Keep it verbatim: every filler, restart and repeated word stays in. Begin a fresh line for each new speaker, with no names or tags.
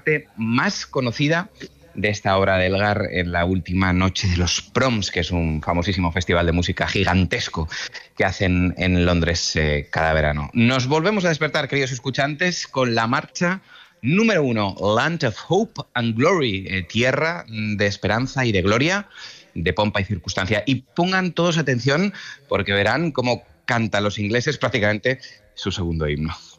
parte más conocida de esta obra de Elgar en la última noche de los Proms, que es un famosísimo festival de música gigantesco que hacen en Londres eh, cada verano. Nos volvemos a despertar, queridos escuchantes, con la marcha número uno, Land of Hope and Glory, eh, tierra de esperanza y de gloria, de pompa y circunstancia. Y pongan todos atención porque verán cómo cantan los ingleses prácticamente su segundo himno.